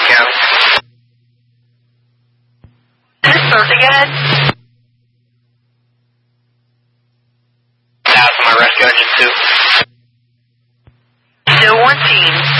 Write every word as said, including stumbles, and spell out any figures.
County. Start again. Now to my rescue engine two. Still one team.